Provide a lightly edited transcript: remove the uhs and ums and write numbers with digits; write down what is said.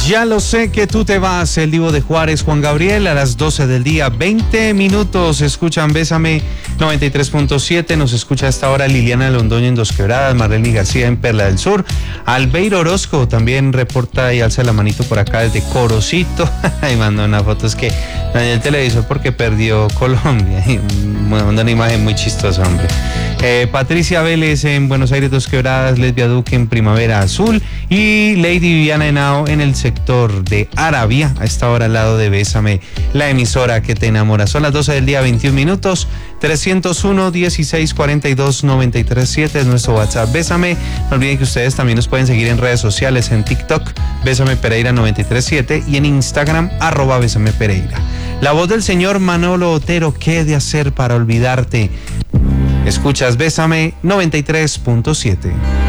Ya lo sé que tú te vas, el Divo de Juárez, Juan Gabriel, a las 12 del día, 20 minutos. Escuchan Bésame 93.7. Nos escucha a esta hora Liliana Londoño en Dos Quebradas, Marlene García en Perla del Sur. Albeiro Orozco también reporta y alza la manito por acá desde Corocito. Y manda una foto, es que dañó el televisor porque perdió Colombia. Y manda una imagen muy chistosa, hombre. Patricia Vélez en Buenos Aires, Dos Quebradas, Lesbia Duque en Primavera Azul y Lady Viviana Henao en el sector de Arabia, a esta hora al lado de Bésame, la emisora que te enamora. Son las 12 del día, 21 minutos, 301-1642-937 es nuestro WhatsApp. Bésame, no olviden que ustedes también nos pueden seguir en redes sociales, en TikTok, Bésame Pereira 937 y en Instagram, @Bésame Pereira. La voz del señor Manolo Otero, ¿qué he de hacer para olvidarte? Escuchas Bésame 93.7.